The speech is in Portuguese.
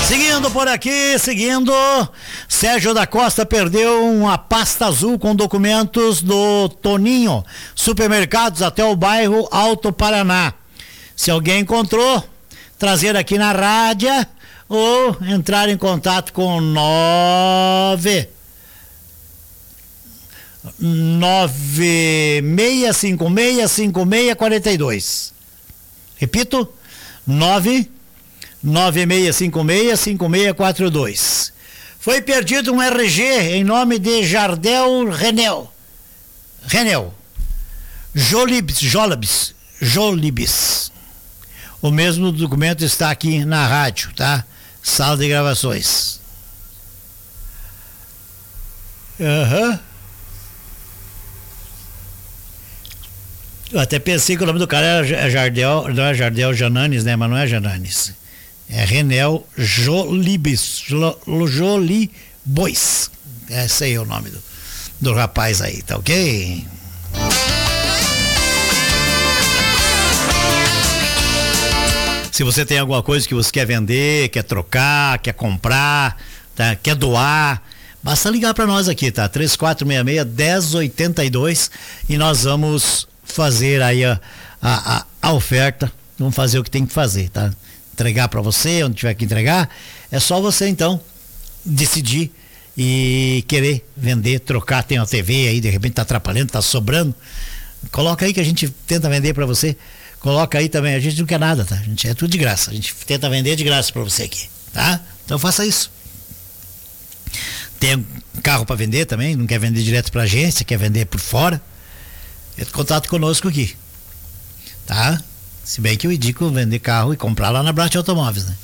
Seguindo por aqui, Sérgio da Costa perdeu uma pasta azul com documentos do Toninho, supermercados até o bairro Alto Paraná. Se alguém encontrou, trazer aqui na rádio ou entrar em contato com 96565642. Repito, 96565642. Foi perdido um RG em nome de Jardel Renel. Jolibes. O mesmo documento está aqui na rádio, tá? Sala de gravações. Eu até pensei que o nome do cara era Jardel, não é Jardel Jananes, né? Mas não é Jananes. É Renel Jolibes. Esse aí é o nome do rapaz aí, tá ok? Se você tem alguma coisa que você quer vender, quer trocar, quer comprar, tá? Quer doar, basta ligar para nós aqui, tá? 3466-1082 e nós vamos fazer aí a oferta, vamos fazer o que tem que fazer, tá? Entregar para você, onde tiver que entregar, é só você então decidir e querer vender, trocar. Tem uma TV aí, de repente tá atrapalhando, tá sobrando, coloca aí que a gente tenta vender para você. Coloca aí também, a gente não quer nada, tá? A gente é tudo de graça, a gente tenta vender de graça para você aqui, tá? Então faça isso. Tem um carro para vender também, não quer vender direto para agência, quer vender por fora, entre em contato conosco aqui, tá? Se bem que eu indico vender carro e comprar lá na Brat Automóveis, né?